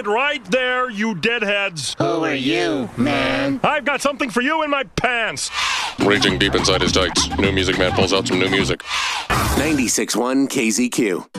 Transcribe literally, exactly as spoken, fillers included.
right there, you deadheads. Who are you, man? I've got something for you in my pants. Raging deep inside his tights, New Music Man pulls out some new music. ninety-six point one K Z Q.